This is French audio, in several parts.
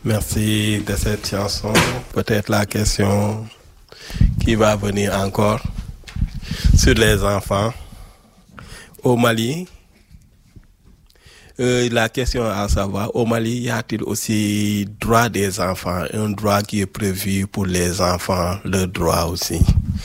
Merci de cette chanson. Peut-être la question qui va venir encore sur les enfants. Au Mali, la question à savoir, au Mali, y a-t-il aussi droit des enfants, un droit qui est prévu pour les enfants, le droit aussi?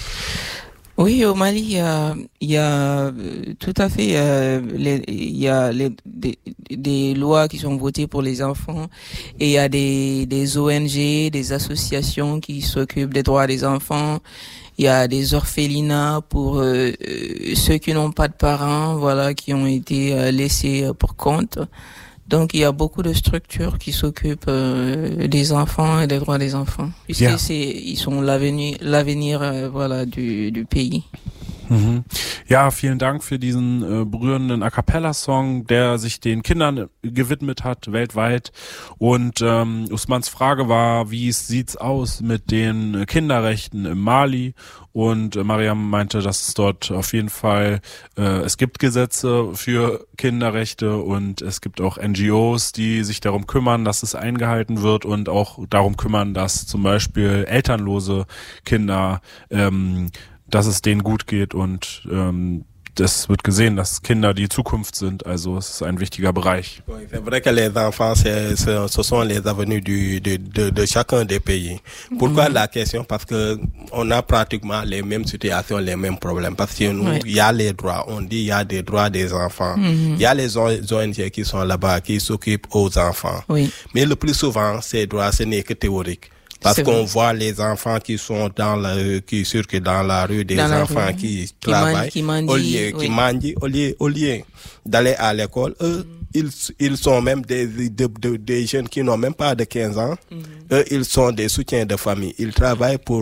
Oui, au Mali, il y a tout à fait, il y a des lois qui sont votées pour les enfants et il y a des ONG, des associations qui s'occupent des droits des enfants. Il y a des orphelinats pour ceux qui n'ont pas de parents, voilà, qui ont été laissés pour compte. Donc il y a beaucoup de structures qui s'occupent des enfants et des droits des enfants, puisque ils sont l'avenir voilà du pays. Mhm. Ja, vielen Dank für diesen berührenden A Cappella-Song, der sich den Kindern gewidmet hat, weltweit. Und Usmans Frage war, wie sieht's aus mit den Kinderrechten im Mali? Und Mariam meinte, dass es dort auf jeden Fall, es gibt Gesetze für Kinderrechte und es gibt auch NGOs, die sich darum kümmern, dass es eingehalten wird und auch darum kümmern, dass zum Beispiel elternlose Kinder dass es denen gut geht und das wird gesehen, dass Kinder die Zukunft sind. Also es ist ein wichtiger Bereich. Oui, c'est vrai que les enfants, ce sont les avenirs de chacun des pays. Pourquoi la question? Parce que on a pratiquement les mêmes situations, les mêmes problèmes. Parce que nous, il y a les droits. On dit il y a des droits des enfants. Il y a les ONG qui sont là-bas, qui s'occupent aux enfants. Oui. Mais le plus souvent, ces droits, ce n'est que théorique. Parce qu'on voit les enfants qui sont qui circulent dans la rue, des enfants qui travaillent, qui mangent, au lieu d'aller à l'école, eux, ils sont même des jeunes qui n'ont même pas de 15 ans. Eux, ils sont des soutiens de famille. Ils travaillent pour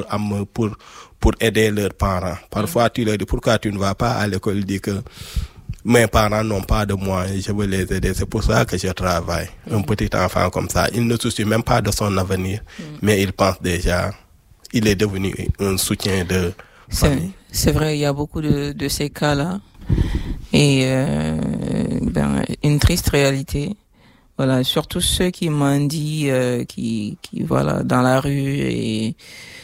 aider leurs parents. Parfois, tu leur dis, pourquoi tu ne vas pas à l'école? Ils disent que mes parents n'ont pas de moyens, je veux les aider, c'est pour ça que je travaille. Un petit enfant comme ça, il ne soucie même pas de son avenir, mais il pense déjà, il est devenu un soutien de famille. C'est vrai, il y a beaucoup de ces cas-là, et une triste réalité. Voilà, surtout ceux qui mendient, qui voilà, dans la rue et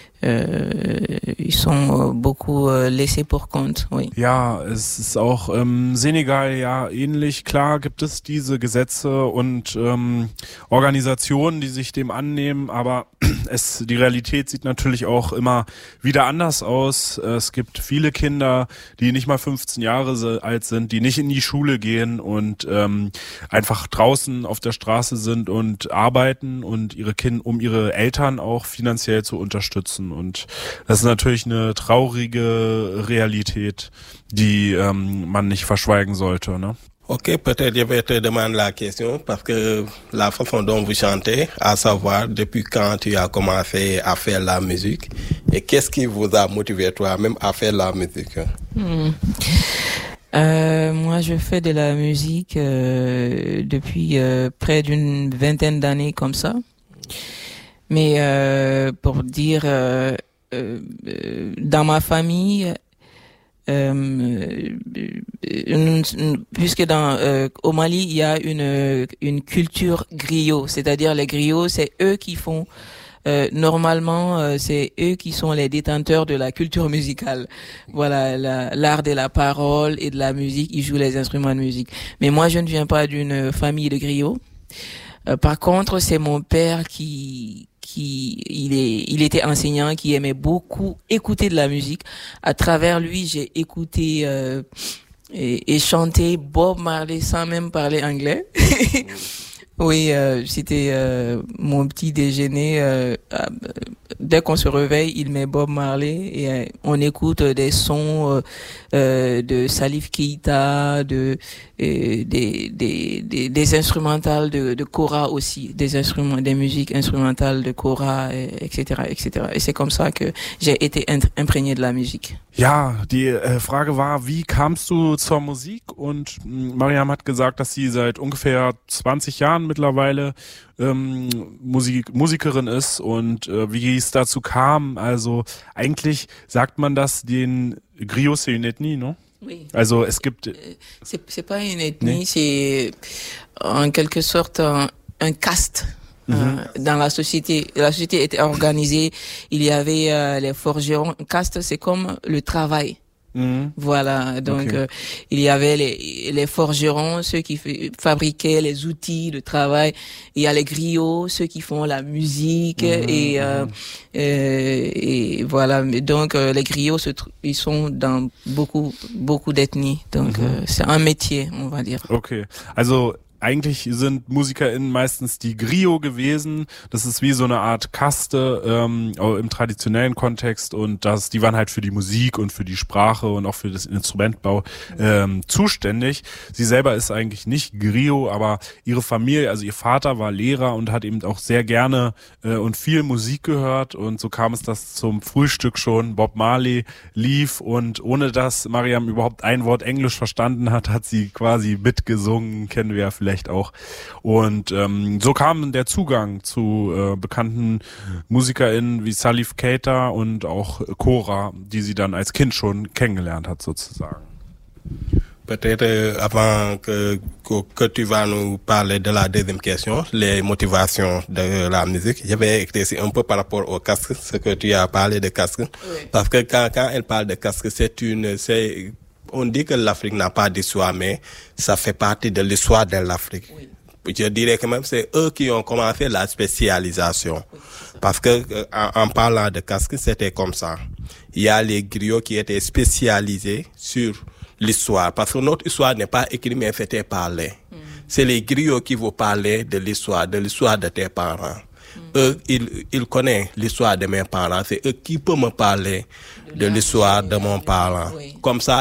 ils sont beaucoup laissés pour compte, oui. Ja, es ist auch im Senegal ja ähnlich. Klar gibt es diese Gesetze und Organisationen, die sich dem annehmen, aber die Realität sieht natürlich auch immer wieder anders aus. Es gibt viele Kinder, die nicht mal 15 Jahre alt sind, die nicht in die Schule gehen und einfach draußen auf der Straße sind und arbeiten und um ihre Eltern auch finanziell zu unterstützen. Und das ist natürlich eine traurige Realität, die man nicht verschweigen sollte, ne? Ok, peut-être je vais te demander la question parce que la façon dont vous chantez, à savoir depuis quand tu as commencé à faire la musique et qu'est-ce qui vous a motivé toi-même à faire la musique? Moi, je fais de la musique depuis près d'une vingtaine d'années comme ça. Mais pour dire, dans ma famille, puisque au Mali il y a une culture griot, c'est-à-dire les griots, c'est eux qui font normalement c'est eux qui sont les détenteurs de la culture musicale. Voilà, l'art de la parole et de la musique, ils jouent les instruments de musique. Mais moi, je ne viens pas d'une famille de griots. Par contre, c'est mon père il était enseignant, qui aimait beaucoup écouter de la musique. À travers lui, j'ai écouté et chanté Bob Marley sans même parler anglais. Oui, c'était mon petit déjeuner. Dès qu'on se réveille, il met Bob Marley et on écoute des sons de Salif Keita, des instrumentales de kora aussi, des musiques instrumentales de kora, etc., etc. Et c'est comme ça que j'ai été imprégné de la musique. Ja, die Frage war, wie kamst du zur Musik? Und Mariam hat gesagt, dass sie seit ungefähr 20 Jahren mittlerweile Musikerin ist und wie es dazu kam. Also eigentlich sagt man das den Griots, c'est une ethnie, non? Oui. Also es gibt... C'est pas une ethnie, c'est en quelque sorte un caste. dans la société. La société était organisée. Il y avait les forgerons. Caste, c'est comme le travail. Voilà, donc il y avait les forgerons, ceux qui fabriquaient les outils de travail. Il y a les griots, ceux qui font la musique et voilà. Donc les griots ils sont dans beaucoup d'ethnies. Donc c'est un métier, on va dire. Okay, also eigentlich sind MusikerInnen meistens die Griot gewesen. Das ist wie so eine Art Kaste im traditionellen Kontext und die waren halt für die Musik und für die Sprache und auch für das Instrumentbau zuständig. Sie selber ist eigentlich nicht Griot, aber ihre Familie, also ihr Vater war Lehrer und hat eben auch sehr gerne und viel Musik gehört und so kam es, dass zum Frühstück schon Bob Marley lief und ohne dass Mariam überhaupt ein Wort Englisch verstanden hat, hat sie quasi mitgesungen, kennen wir ja vielleicht auch. Und so kam der Zugang zu bekannten MusikerInnen wie Salif Keita und auch Cora, die sie dann als Kind schon kennengelernt hat sozusagen. Peut-être avant que tu vas nous parler de la deuxième question, les motivations de la musique, je vais éclaircir un peu par rapport au casque, ce que tu as parlé de casque. Oui. Parce que quand elle parle de casque, on dit que l'Afrique n'a pas d'histoire, mais ça fait partie de l'histoire de l'Afrique. Oui. Je dirais que même c'est eux qui ont commencé la spécialisation. Oui, parce que en parlant de casque, c'était comme ça. Il y a les griots qui étaient spécialisés sur l'histoire. Parce que notre histoire n'est pas écrite, mais c'était parlé. C'est les griots qui vous parlent de l'histoire de tes parents. Eux, ils connaissent l'histoire de mes parents. C'est eux qui peuvent me parler de l'histoire de mon parent. Oui. Comme ça,